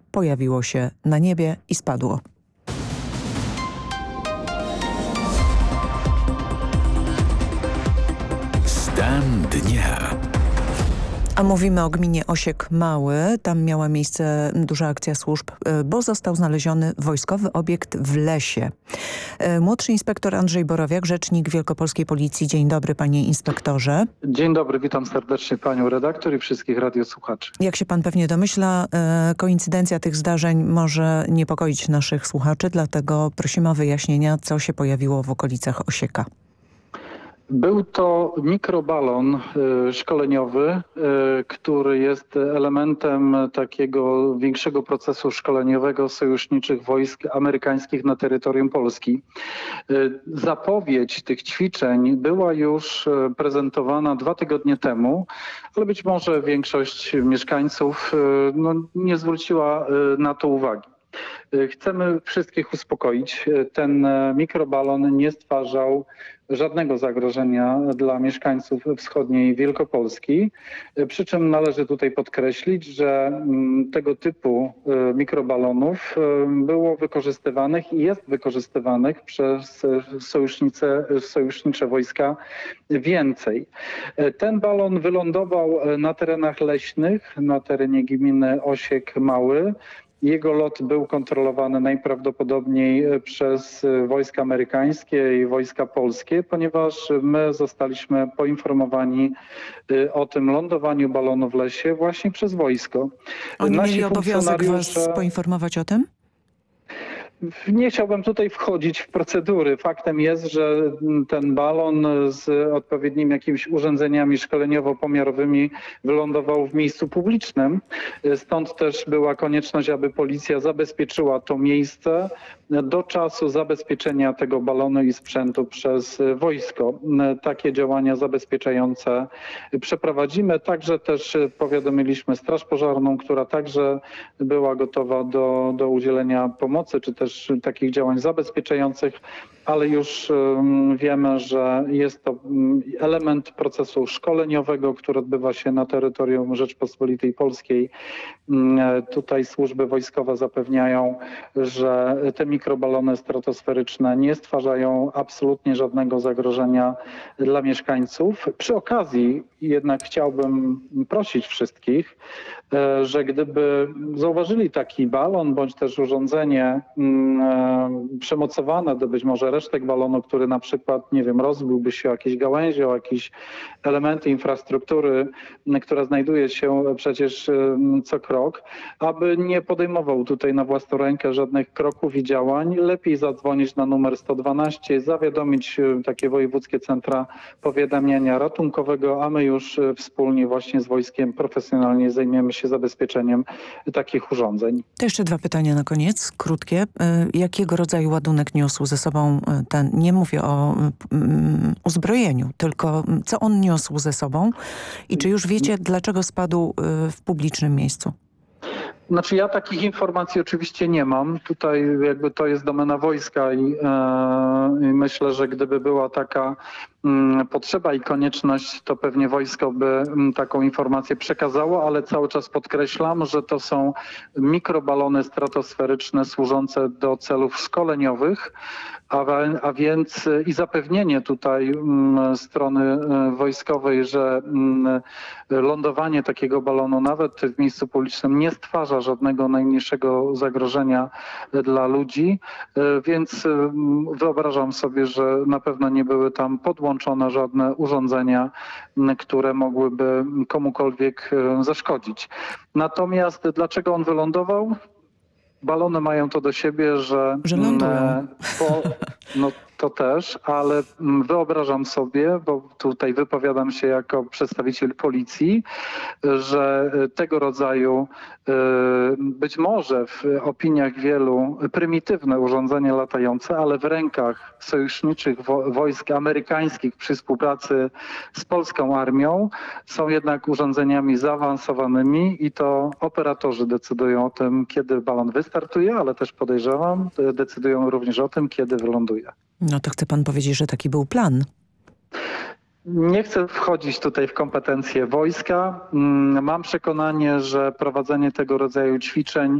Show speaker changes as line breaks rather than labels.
pojawiło się na niebie i spadło.
Stan dnia.
A mówimy o gminie Osiek Mały. Tam miała miejsce duża akcja służb, bo został znaleziony wojskowy obiekt w lesie. Młodszy inspektor Andrzej Borowiak, rzecznik Wielkopolskiej Policji. Dzień dobry, panie inspektorze.
Dzień dobry, witam serdecznie panią redaktor i wszystkich radiosłuchaczy.
Jak się pan pewnie domyśla, koincydencja tych zdarzeń może niepokoić naszych słuchaczy, dlatego prosimy o wyjaśnienia, co się pojawiło w okolicach Osieka.
Był to mikrobalon szkoleniowy, który jest elementem takiego większego procesu szkoleniowego sojuszniczych wojsk amerykańskich na terytorium Polski. Zapowiedź tych ćwiczeń była już prezentowana 2 tygodnie temu, ale być może większość mieszkańców nie zwróciła na to uwagi. Chcemy wszystkich uspokoić. Ten mikrobalon nie stwarzał żadnego zagrożenia dla mieszkańców wschodniej Wielkopolski. Przy czym należy tutaj podkreślić, że tego typu mikrobalonów było wykorzystywanych i jest wykorzystywanych przez sojusznicze wojska więcej. Ten balon wylądował na terenach leśnych, na terenie gminy Osiek Mały. Jego lot był kontrolowany najprawdopodobniej przez wojska amerykańskie i wojska polskie, ponieważ my zostaliśmy poinformowani o tym lądowaniu balonu w lesie właśnie przez wojsko.
Oni mieli obowiązek was poinformować o tym?
Nie chciałbym tutaj wchodzić w procedury. Faktem jest, że ten balon z odpowiednimi jakimiś urządzeniami szkoleniowo-pomiarowymi wylądował w miejscu publicznym. Stąd też była konieczność, aby policja zabezpieczyła to miejsce do czasu zabezpieczenia tego balonu i sprzętu przez wojsko. Takie działania zabezpieczające przeprowadzimy. Także też powiadomiliśmy Straż Pożarną, która także była gotowa do udzielenia pomocy, czy też takich działań zabezpieczających, ale już wiemy, że jest to element procesu szkoleniowego, który odbywa się na terytorium Rzeczpospolitej Polskiej. Tutaj służby wojskowe zapewniają, że te mikrobalony stratosferyczne nie stwarzają absolutnie żadnego zagrożenia dla mieszkańców. Przy okazji jednak chciałbym prosić wszystkich, że gdyby zauważyli taki balon bądź też urządzenie przymocowane do być może resztek balonu, który na przykład, nie wiem, rozbiłby się o jakieś gałęzie, o jakieś elementy infrastruktury, która znajduje się przecież co krok, aby nie podejmował tutaj na własną rękę żadnych kroków i działań. Lepiej zadzwonić na numer 112, zawiadomić takie wojewódzkie centra powiadamiania ratunkowego, a my już wspólnie właśnie z wojskiem profesjonalnie zajmiemy się zabezpieczeniem takich urządzeń.
To jeszcze 2 pytania na koniec, krótkie. Jakiego rodzaju ładunek niósł ze sobą ten, nie mówię o uzbrojeniu, tylko co on niósł ze sobą i czy już wiecie, dlaczego spadł w publicznym miejscu?
Znaczy ja takich informacji oczywiście nie mam. Tutaj jakby to jest domena wojska i myślę, że gdyby była taka potrzeba i konieczność, to pewnie wojsko by taką informację przekazało, ale cały czas podkreślam, że to są mikrobalony stratosferyczne służące do celów szkoleniowych, a więc i zapewnienie tutaj strony wojskowej, że lądowanie takiego balonu nawet w miejscu publicznym nie stwarza żadnego najmniejszego zagrożenia dla ludzi, więc wyobrażam sobie, że na pewno nie były tam podłączone żadne urządzenia, które mogłyby komukolwiek zaszkodzić. Natomiast dlaczego on wylądował? Balony mają to do siebie, że
lądują.
To też, ale wyobrażam sobie, bo tutaj wypowiadam się jako przedstawiciel policji, że tego rodzaju być może w opiniach wielu prymitywne urządzenia latające, ale w rękach sojuszniczych wojsk amerykańskich przy współpracy z polską armią są jednak urządzeniami zaawansowanymi i to operatorzy decydują o tym, kiedy balon wystartuje, ale też podejrzewam, decydują również o tym, kiedy wyląduje.
No to chce pan powiedzieć, że taki był plan?
Nie chcę wchodzić tutaj w kompetencje wojska. Mam przekonanie, że prowadzenie tego rodzaju ćwiczeń